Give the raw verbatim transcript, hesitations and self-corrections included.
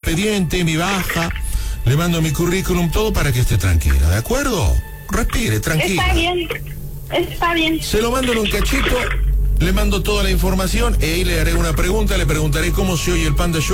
expediente, mi baja, le mando mi currículum, todo para que esté tranquila, ¿de acuerdo? Respire, tranquila. Está bien, está bien. Se lo mando en un cachito, le mando toda la información y ahí le haré una pregunta, le preguntaré cómo se oye el Panda Show.